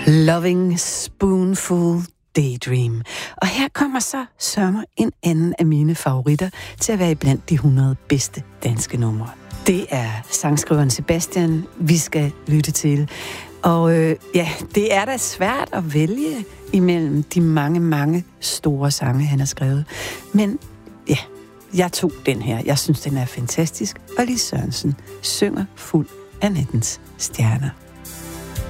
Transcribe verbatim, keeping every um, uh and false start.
Loving Spoonful Daydream. Og her kommer så sørmer en anden af mine favoritter til at være blandt de hundrede bedste danske numre. Det er sangskriveren Sebastian, vi skal lytte til. Og øh, ja, det er da svært at vælge imellem de mange, mange store sange, han har skrevet. Men ja, jeg tog den her. Jeg synes, den er fantastisk. Og Lis Sørensen synger fuld af nattens stjerner.